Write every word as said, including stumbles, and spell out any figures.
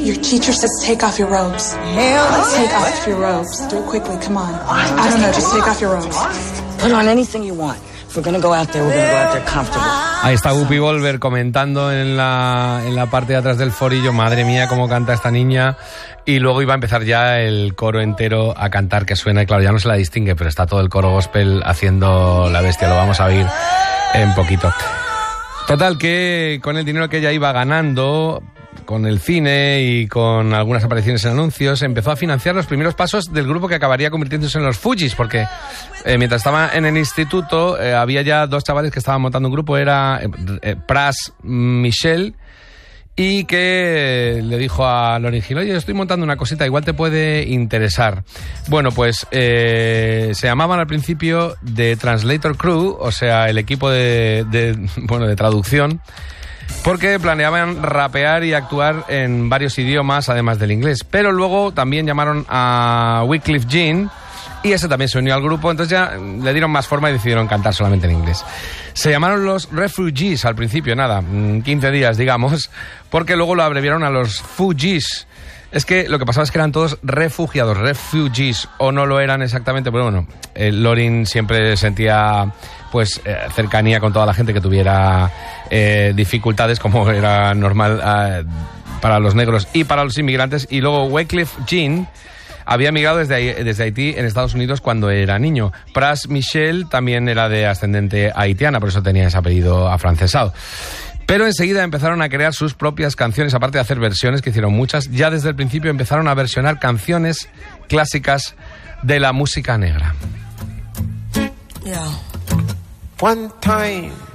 Your teacher says take off your robes. Let's take off your robes. Do it quickly, come on. I don't know, just take off your robes. Put on anything you want. If we're gonna go out there, we're gonna go out there comfortable. Ahí está Whoopi Goldberg comentando en la, en la parte de atrás del forillo, madre mía, cómo canta esta niña. Y luego iba a empezar ya el coro entero a cantar, que suena, y claro, ya no se la distingue, pero está todo el coro gospel haciendo la bestia, lo vamos a oír en poquito. Total, que con el dinero que ella iba ganando, con el cine y con algunas apariciones en anuncios, empezó a financiar los primeros pasos del grupo que acabaría convirtiéndose en los Fugees, porque eh, mientras estaba en el instituto eh, había ya dos chavales que estaban montando un grupo, era eh, eh, Pras Michel, y que le dijo a Lauryn Hill, oye, estoy montando una cosita, igual te puede interesar. Bueno, pues eh, se llamaban al principio The Translator Crew, o sea, el equipo de, de, bueno, de traducción, porque planeaban rapear y actuar en varios idiomas, además del inglés. Pero luego también llamaron a Wyclef Jean, y ese también se unió al grupo, entonces ya le dieron más forma y decidieron cantar solamente en inglés. Se llamaron los Refugees al principio, nada, quince días, digamos, porque luego lo abreviaron a los Fugees. Es que lo que pasaba es que eran todos refugiados, refugees, o no lo eran exactamente, pero bueno, eh, Lauryn siempre sentía pues eh, cercanía con toda la gente que tuviera eh, dificultades, como era normal eh, para los negros y para los inmigrantes. Y luego Wyclef Jean había emigrado desde, desde Haití en Estados Unidos cuando era niño. Pras Michel también era de ascendente haitiana, por eso tenía ese apellido afrancesado. Pero enseguida empezaron a crear sus propias canciones, aparte de hacer versiones, que hicieron muchas. Ya desde el principio empezaron a versionar canciones clásicas de la música negra. Yeah. One time